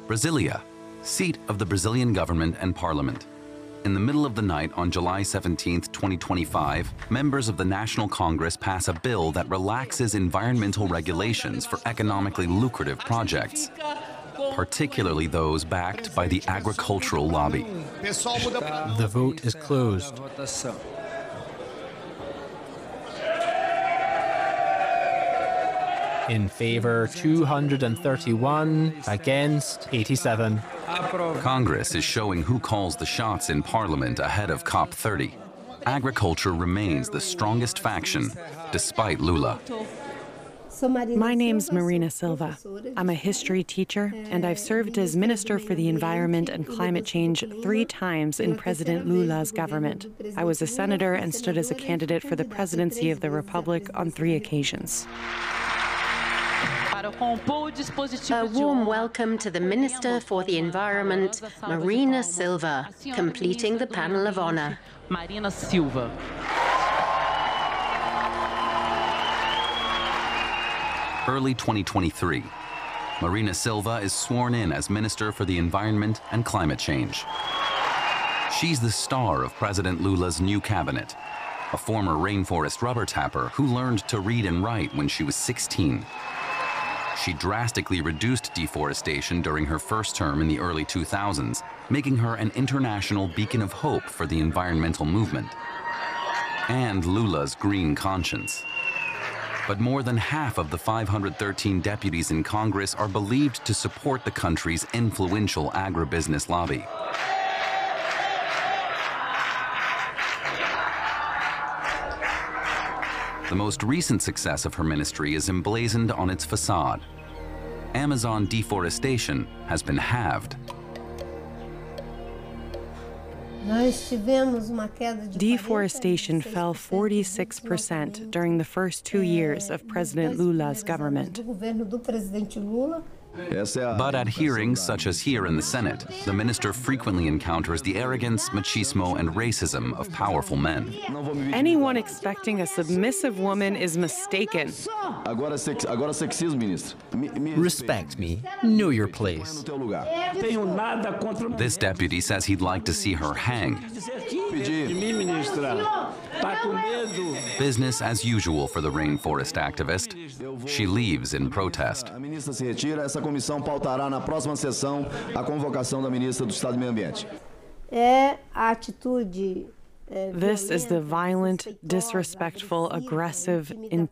Brasilia, seat of the Brazilian government and parliament. In the middle of the night on July 17, 2025, members of the National Congress pass a bill that relaxes environmental regulations for economically lucrative projects, particularly those backed by the agricultural lobby. The vote is closed. In favor, 231, against, 87. Congress is showing who calls the shots in Parliament ahead of COP30. Agriculture remains the strongest faction, despite Lula. My name's Marina Silva. I'm a history teacher, and I've served as Minister for the Environment and Climate Change 3 times in President Lula's government. I was a senator and stood as a candidate for the presidency of the Republic on 3 occasions. A warm welcome to the Minister for the Environment, Marina Silva, completing the panel of honor. Marina Silva. Early 2023, Marina Silva is sworn in as Minister for the Environment and Climate Change. She's the star of President Lula's new cabinet, a former rainforest rubber tapper who learned to read and write when she was 16. She drastically reduced deforestation during her first term in the early 2000s, making her an international beacon of hope for the environmental movement and Lula's green conscience. But more than half of the 513 deputies in Congress are believed to support the country's influential agribusiness lobby. The most recent success of her ministry is emblazoned on its facade. Amazon deforestation has been halved. Deforestation fell 46% during the first 2 years of President Lula's government. But at hearings such as here in the Senate, the minister frequently encounters the arrogance, machismo, and racism of powerful men. Anyone expecting a submissive woman is mistaken. Respect me. Know your place. This deputy says he'd like to see her hanged. Business as usual for the rainforest activist. She leaves in protest. Comissão pautará na próxima sessão a convocação da ministra do Estado do Meio Ambiente. This is the violent, disrespectful, aggressive,